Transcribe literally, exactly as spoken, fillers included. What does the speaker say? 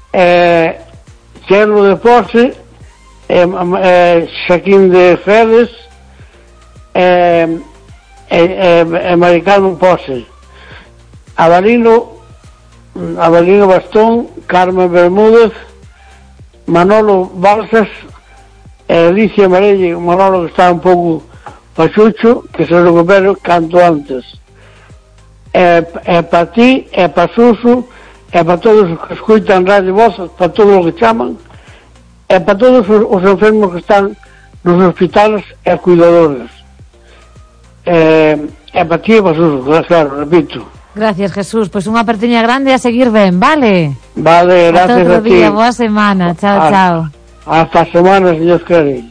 eh, Chelo de Pose, eh, eh, Xaquín de Fedes, eh, eh, eh, Maricano Pose, Avelino, Avelino Bastón, Carmen Bermúdez, Manolo Balsas, eh, Alicia Marelle, Manolo que está un pouco pachucho, que se recupere canto antes. E, e para ti, e para Suso, e para todos os que escutan Radio Voz, para todos os que chaman, e para todos os, os enfermos que están nos hospitales e cuidadores. E, e para ti e para Suso, claro, repito. Gracias, Jesús. Pois pues unha apertiña grande a seguir ben, vale? Vale, gracias a ti. Hasta outro día, boa semana. Chao, a, chao. Hasta semana, se Dios quere.